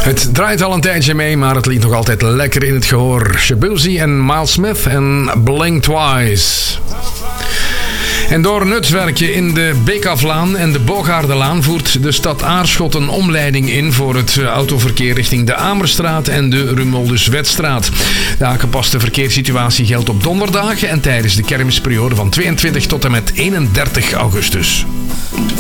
Het draait al een tijdje mee, maar het ligt nog altijd lekker in het gehoor. Shabuzi en Miles Smith en Blink Twice. En door een nutswerkje in de Beekaflaan en de Bogaardelaan voert de stad Aarschot een omleiding in voor het autoverkeer richting de Amerstraat en de Rumoldus-Wetstraat. De aangepaste verkeerssituatie geldt op donderdagen en tijdens de kermisperiode van 22 tot en met 31 augustus.